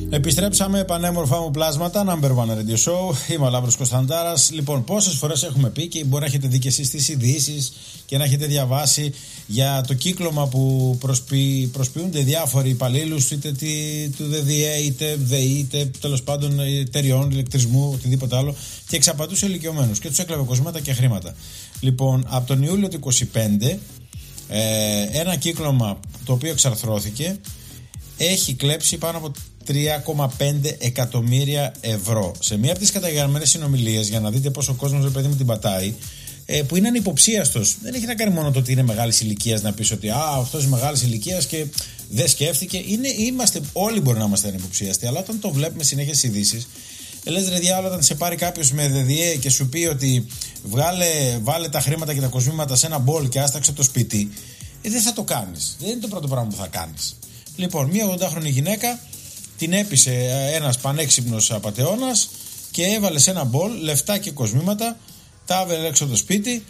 Επιστρέψαμε, πανέμορφα μου πλάσματα, number one radio show. Είμαι ο Λάμπρος Κωνσταντάρας. Λοιπόν, πόσες φορές έχουμε πει και μπορεί να έχετε δει και εσείς τις ειδήσεις και να έχετε διαβάσει για το κύκλωμα που προσποιούνται διάφοροι υπαλλήλους, είτε του ΔΔΕ, είτε ΔΕΗ, είτε τέλος πάντων εταιριών ηλεκτρισμού, οτιδήποτε άλλο, και εξαπατούσε ηλικιωμένους και τους έκλεβε κοσμήματα και χρήματα. Λοιπόν, από τον Ιούλιο του 2025, ένα κύκλωμα το οποίο εξαρθρώθηκε έχει κλέψει πάνω από 3,5 εκατομμύρια ευρώ. Σε μία από τις καταγεγραμμένες συνομιλίες, για να δείτε πόσο ο κόσμος, ρε παιδί μου, την πατάει, που είναι ανυποψίαστος. Δεν έχει να κάνει μόνο το ότι είναι μεγάλης ηλικίας, να πεις ότι αυτός είναι μεγάλης ηλικίας και δεν σκέφτηκε. Όλοι μπορεί να είμαστε ανυποψίαστοι, αλλά όταν το βλέπουμε συνέχεια στις ειδήσεις, λες ρε διάολο, όταν σε πάρει κάποιος με ΔΔΕ και σου πει ότι βάλε τα χρήματα και τα κοσμήματα σε ένα μπολ και άσταξε το σπίτι, δεν θα το κάνεις. Δεν είναι το πρώτο πράγμα που θα κάνεις. Λοιπόν, μία 80χρονη γυναίκα την έπεισε ένας πανέξυπνος απατεώνας και έβαλε σε ένα μπολ λεφτά και κοσμήματα, τα έβαλε έξω από το σπίτι.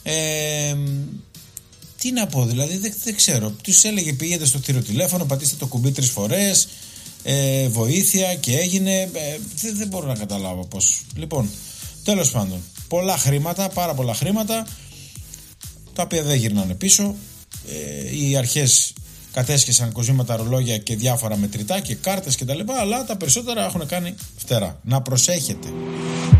Τι να πω, δηλαδή δεν ξέρω. Τους έλεγε πήγαινε στο θηροτηλέφωνο, πατήστε το κουμπί 3 φορές, βοήθεια, και έγινε. Δεν μπορώ να καταλάβω πώς. Λοιπόν, τέλος πάντων, πολλά χρήματα, πάρα πολλά χρήματα, τα οποία δεν γυρνάνε πίσω. Οι αρχές κατέσχεσαν κοσμήματα, ρολόγια και διάφορα μετρητά και κάρτες και τα λοιπά, αλλά τα περισσότερα έχουν κάνει φτερά. Να προσέχετε.